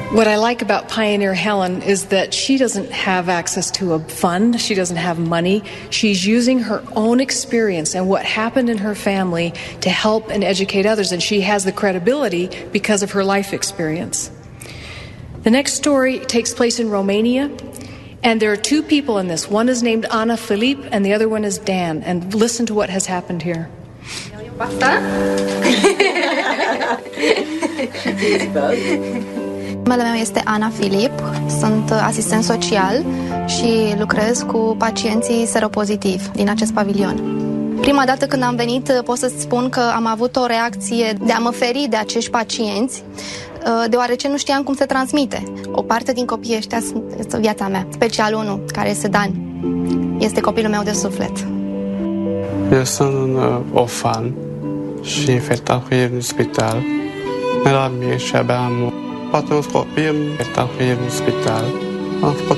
What I like about Pioneer Helen is that she doesn't have access to a fund. She doesn't have money. She's using her own experience and what happened in her family to help and educate others, and she has the credibility because of her life experience. The next story takes place in Romania, and there are two people in this. One is named Ana Filip, and the other one is Dan. And listen to what has happened here. Numele meu este Ana Filip, sunt asistent social și lucrez cu pacienții seropozitivi din acest pavilion. Prima dată când am venit pot să spun că am avut o reacție de a mă feri de acești pacienți, deoarece nu știam cum se transmite. O parte din copiii ăștia este viața mea, special unul, care este Dan. Este copilul meu de suflet. Eu sunt un orfan și infectat cu el în spital. Eram mic și abia am 4 copii infectat cu el în spital. Am făcut